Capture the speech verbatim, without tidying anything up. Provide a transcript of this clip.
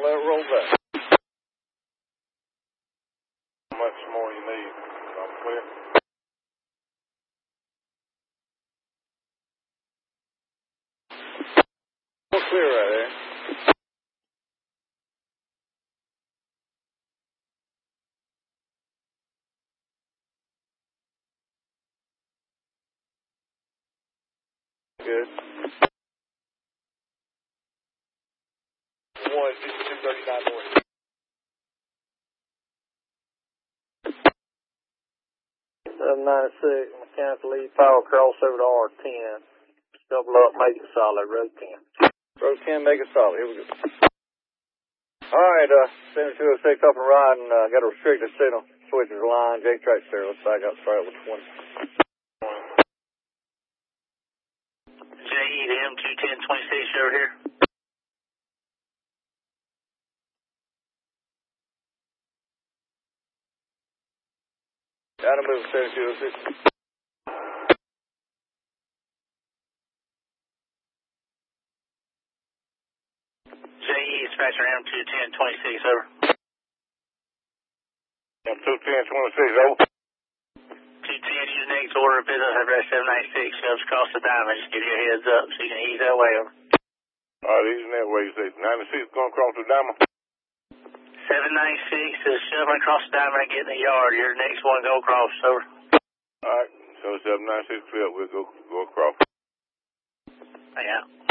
and let it roll back. How much more you need? I'm clear. We're clear right there. Good. One, two thirty-nine north. seven ninety-six, mechanical lead power crossover to R ten. Double up, make it solid, road ten. Road ten, make it solid. Here we go. Alright, uh, seventy-two oh six up and riding. Uh, got a restricted signal. Switches the line. Jake Track there. Let's back up straight with twenty. J E to M two ten twenty-six over here. Got to move seventy-two oh six. J E dispatcher M two ten twenty-six over. M two ten twenty-six over. two ten, use next order of business address seven ninety-six, shoves across the diamond. Just give you a heads up so you can ease that way over. Alright, easing that way. You say ninety-six going across the diamond? seven ninety-six is shoving across the diamond and getting the yard. Your next one go across, over. Alright, so seven ninety-six clear. We'll go, go across. Yeah.